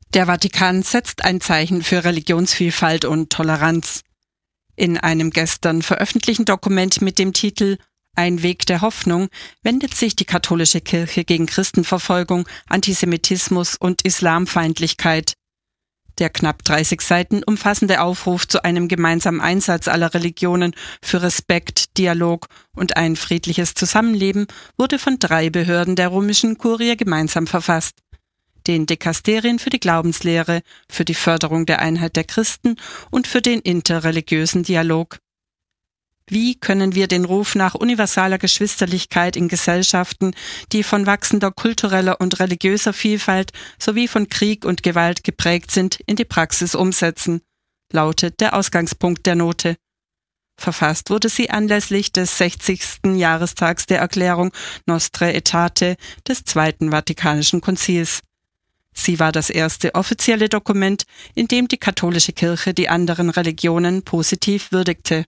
Der Vatikan setzt ein Zeichen für Religionsvielfalt und Toleranz. In einem gestern veröffentlichten Dokument mit dem Titel »Ein Weg der Hoffnung« wendet sich die katholische Kirche gegen Christenverfolgung, Antisemitismus und Islamfeindlichkeit. Der knapp 30 Seiten umfassende Aufruf zu einem gemeinsamen Einsatz aller Religionen für Respekt, Dialog und ein friedliches Zusammenleben wurde von 3 Behörden der römischen Kurie gemeinsam verfasst: den Dikasterien für die Glaubenslehre, für die Förderung der Einheit der Christen und für den interreligiösen Dialog. Wie können wir den Ruf nach universaler Geschwisterlichkeit in Gesellschaften, die von wachsender kultureller und religiöser Vielfalt sowie von Krieg und Gewalt geprägt sind, in die Praxis umsetzen, lautet der Ausgangspunkt der Note. Verfasst wurde sie anlässlich des 60. Jahrestags der Erklärung Nostra Aetate des Zweiten Vatikanischen Konzils. Sie war das erste offizielle Dokument, in dem die katholische Kirche die anderen Religionen positiv würdigte.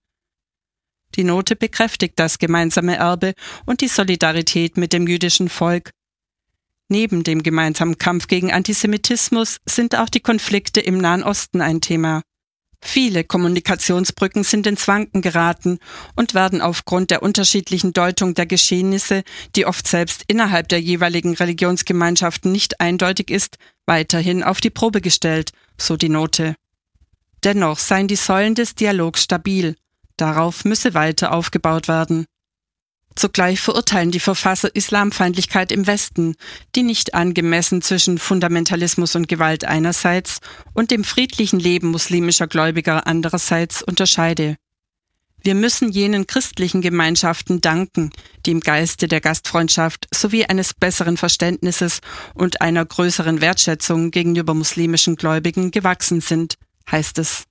Die Note bekräftigt das gemeinsame Erbe und die Solidarität mit dem jüdischen Volk. Neben dem gemeinsamen Kampf gegen Antisemitismus sind auch die Konflikte im Nahen Osten ein Thema. Viele Kommunikationsbrücken sind ins Wanken geraten und werden aufgrund der unterschiedlichen Deutung der Geschehnisse, die oft selbst innerhalb der jeweiligen Religionsgemeinschaften nicht eindeutig ist, weiterhin auf die Probe gestellt, so die Note. Dennoch seien die Säulen des Dialogs stabil. Darauf müsse weiter aufgebaut werden. Zugleich verurteilen die Verfasser Islamfeindlichkeit im Westen, die nicht angemessen zwischen Fundamentalismus und Gewalt einerseits und dem friedlichen Leben muslimischer Gläubiger andererseits unterscheide. Wir müssen jenen christlichen Gemeinschaften danken, die im Geiste der Gastfreundschaft sowie eines besseren Verständnisses und einer größeren Wertschätzung gegenüber muslimischen Gläubigen gewachsen sind, heißt es.